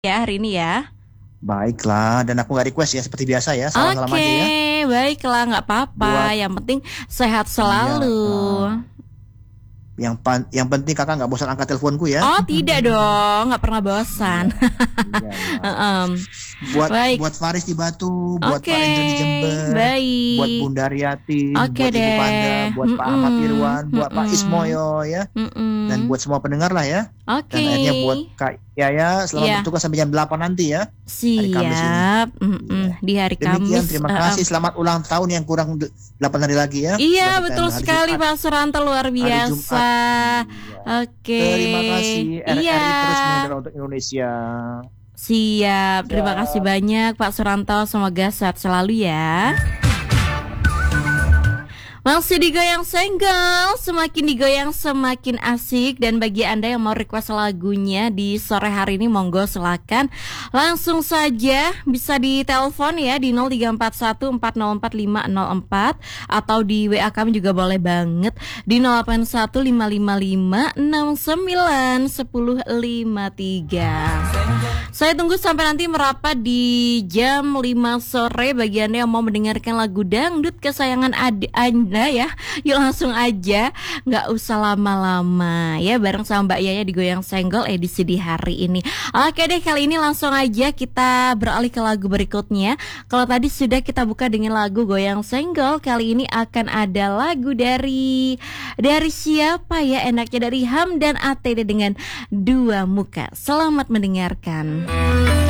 Ya hari ini ya. Baiklah, dan aku nggak request ya seperti biasa ya, salam-salam Oke, aja ya. baiklah nggak apa-apa. Buat Yang penting sehat iya, selalu. yang penting kakak nggak bosan angkat teleponku ya. Oh tidak dong, nggak pernah bosan. Iya, iya, iya. Em, Buat Baik, buat Faris di Batu, buat oke, Pak Indra di Jember, buat baik. Bunda Riatin, Oke buat Ibu Panda, deh. buat Pak Ahmad Irwan, buat Pak Mm-mm, Ismoyo ya, dan mm-mm. buat semua pendengar lah ya. Oke, Dan akhirnya buat Kak Yaya, selamat ya bertugas sampai jam 8 nanti ya, hari Kamis ini. siap. Iya. Di hari Demikian, Kamis. terima kasih. Selamat ulang tahun yang kurang 8 hari lagi ya. Sudah Iya kita betul hari sekali Jumat. Pak Suranto luar Hari biasa. Jumat. Iya. Oke, Terima kasih. iya. RRI terus mengudara untuk Indonesia. Siap, terima kasih Siap. banyak Pak Suranto. Semoga sehat selalu ya. Masih digoyang senggol, semakin digoyang semakin asik. Dan bagi Anda yang mau request lagunya di sore hari ini, monggo silakan langsung saja bisa ditelepon ya di 0341404504 atau di WA kami juga boleh banget di 0815591053. Saya tunggu sampai nanti merapat di jam 5 sore bagi Anda yang mau mendengarkan lagu dangdut kesayangan Anda ya. Yuk langsung aja, nggak usah lama-lama ya, bareng sama Mbak Yaya di Goyang Senggol edisi di hari ini. Oke deh, kali ini langsung aja kita beralih ke lagu berikutnya. Kalau tadi sudah kita buka dengan lagu Goyang Senggol, kali ini akan ada lagu dari siapa ya enaknya, dari Hamdan ATD dengan Dua Muka. Selamat mendengarkan.